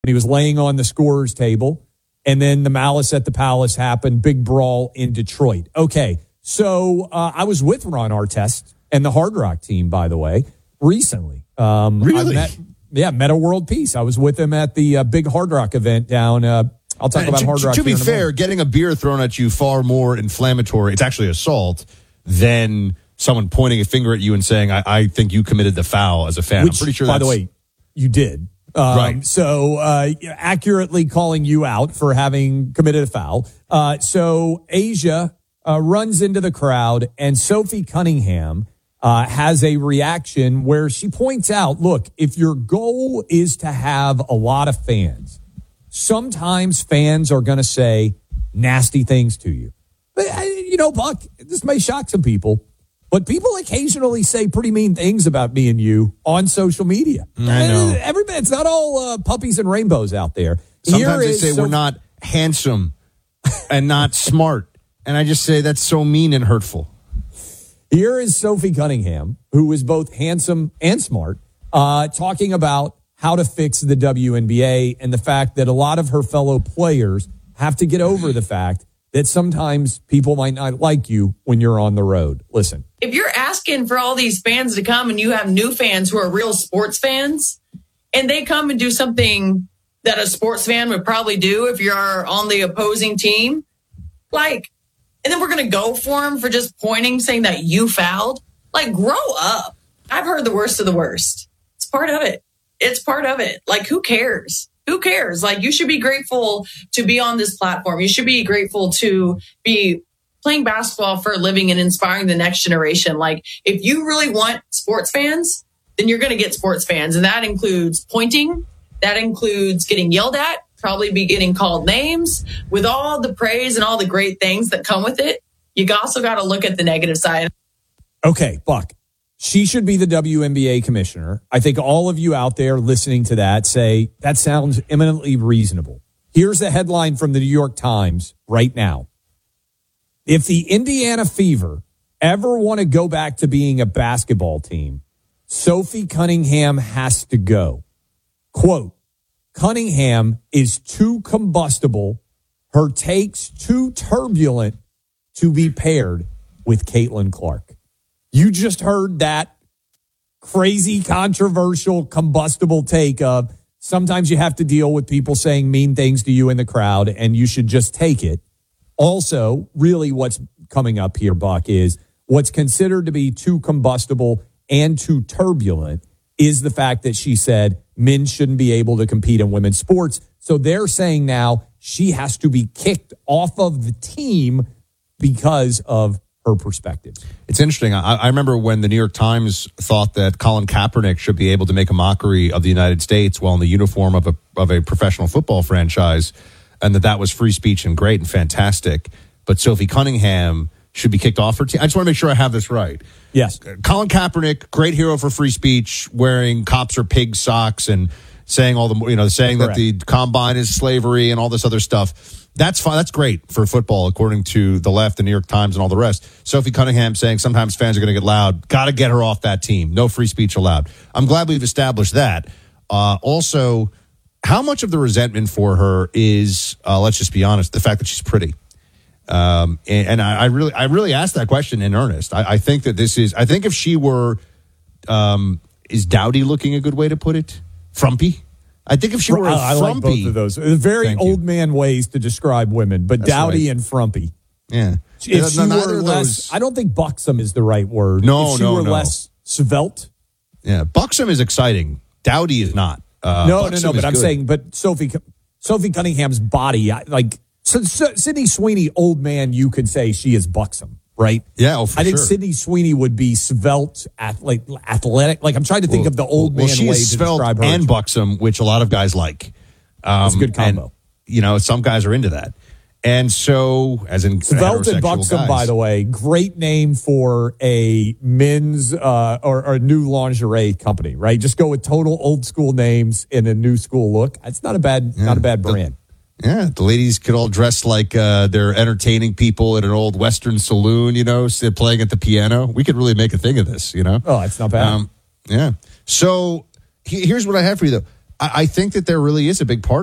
when he was laying on the scorer's table. And then the Malice at the Palace happened, big brawl in Detroit. Okay, so I was with Ron Artest and the Hard Rock team, by the way, recently. Really? Met a World Peace. I was with him at the big Hard Rock event down. I'll talk about Hard Rock. To be fair, getting a beer thrown at you far more inflammatory. It's actually assault than someone pointing a finger at you and saying, "I think you committed the foul." As a fan, Which, I'm pretty sure. By the way, you did. Right. So accurately calling you out for having committed a foul. So Asia runs into the crowd, and Sophie Cunningham has a reaction where she points out, look, if your goal is to have a lot of fans, sometimes fans are going to say nasty things to you. But, Buck, this may shock some people, but people occasionally say pretty mean things about me and you on social media. I know. It's not all puppies and rainbows out there. Sometimes they say we're not handsome and not smart. And I just say that's so mean and hurtful. Here is Sophie Cunningham, who is both handsome and smart, talking about how to fix the WNBA and the fact that a lot of her fellow players have to get over the fact that sometimes people might not like you when you're on the road. Listen. If you're asking for all these fans to come and you have new fans who are real sports fans, and they come and do something that a sports fan would probably do if you're on the opposing team, and then we're going to go for them for just pointing, saying that you fouled. Grow up. I've heard the worst of the worst. It's part of it. Who cares? Who cares? You should be grateful to be on this platform. You should be grateful to be playing basketball for a living and inspiring the next generation. If you really want sports fans, then you're going to get sports fans. And that includes pointing. That includes getting yelled at, probably be getting called names. With all the praise and all the great things that come with it, you also got to look at the negative side. Okay, Buck. She should be the WNBA commissioner. I think all of you out there listening to that say that sounds eminently reasonable. Here's a headline from the New York Times right now. If the Indiana Fever ever want to go back to being a basketball team, Sophie Cunningham has to go. Quote, Cunningham is too combustible, her takes too turbulent to be paired with Caitlin Clark. You just heard that crazy, controversial, combustible take of sometimes you have to deal with people saying mean things to you in the crowd, and you should just take it. Also, really what's coming up here, Buck, is what's considered to be too combustible and too turbulent is the fact that she said men shouldn't be able to compete in women's sports. So they're saying now she has to be kicked off of the team because of her perspective. It's interesting. I remember when the New York Times thought that Colin Kaepernick should be able to make a mockery of the United States while in the uniform of a professional football franchise, and that was free speech and great and fantastic. But Sophie Cunningham should be kicked off her team. I just want to make sure I have this right. Yes. Colin Kaepernick, great hero for free speech, wearing cops are pig socks and saying saying Correct. that the combine is slavery and all this other stuff. That's fine. That's great for football, according to the left, the New York Times, and all the rest. Sophie Cunningham saying sometimes fans are going to get loud. Got to get her off that team. No free speech allowed. I'm glad we've established that. Also, how much of the resentment for her is, let's just be honest, the fact that she's pretty? And I really asked that question in earnest. I think that I think if she were, is dowdy looking a good way to put it? Frumpy? I think if she were I like both of those. Very old man ways to describe women, but dowdy and frumpy. Yeah. If she were less, I don't think buxom is the right word. No, if she were less svelte. Yeah, buxom is exciting. Dowdy is not. No. But I'm saying, but Sophie Cunningham's body, Sydney Sweeney, old man, you could say she is buxom, right? Yeah, I think Sydney Sweeney would be svelte, athletic. I'm trying to think of the old man way to describe her. And buxom, which a lot of guys like. It's a good combo. And, some guys are into that. And so, as in svelte and buxom, guys. by the way, great name for a men's or a new lingerie company, right? Just go with total old school names in a new school look. It's not a bad brand. The ladies could all dress like they're entertaining people at an old Western saloon, playing at the piano. We could really make a thing of this, Oh, it's not bad. Yeah. So here's what I have for you, though. I think that there really is a big part